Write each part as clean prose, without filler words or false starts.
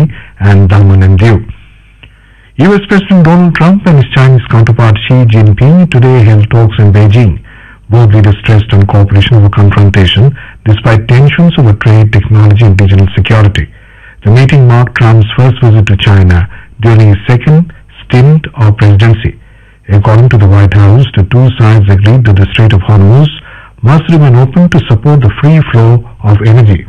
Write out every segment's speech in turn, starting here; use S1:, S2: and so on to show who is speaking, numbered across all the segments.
S1: and Daman and Diu. US President Donald Trump and his Chinese counterpart Xi Jinping today held talks in Beijing. Both leaders stressed on cooperation over confrontation despite tensions over trade, technology and digital security. The meeting marked Trump's first visit to China during his second stint of presidency. According to the White House, the two sides agreed that the Strait of Hormuz must remain open to support the free flow of energy.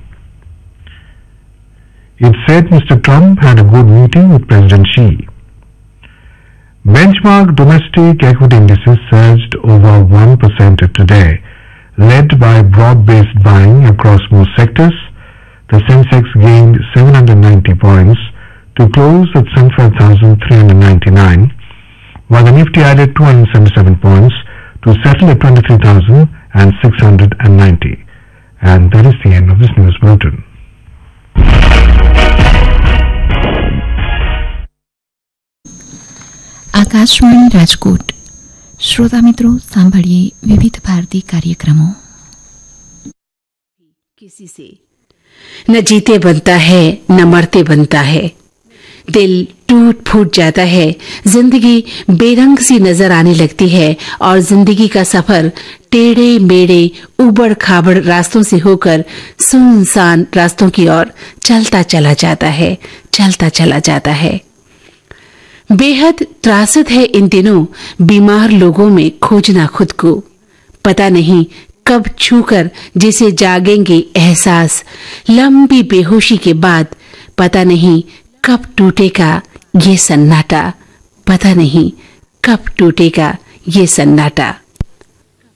S1: It said Mr. Trump had a good meeting with President Xi. Benchmark domestic equity indices surged over 1% today, led by broad-based buying across most sectors. The Sensex gained 790 points to close at 75,399, while the Nifty added 277 points to settle at 23,690. And that is the end of this news bulletin.
S2: Akashvani Rajkot. श्रोता मित्रों, सांभळिए विविध भारती कार्यक्रमों।
S3: किसी से न जीते बनता है न मरते बनता है, दिल टूट फूट जाता है, जिंदगी बेरंग सी नजर आने लगती है और जिंदगी का सफर टेढ़े मेढ़े उबड़ खाबड़ रास्तों से होकर सुनसान रास्तों की ओर चलता चला जाता है। बेहद त्रासद है इन दिनों बीमार लोगों में खोजना खुद को। पता नहीं कब छूकर जिसे जागेंगे एहसास, लंबी बेहोशी के बाद पता नहीं कब टूटेगा ये सन्नाटा, पता नहीं कब टूटेगा ये सन्नाटा।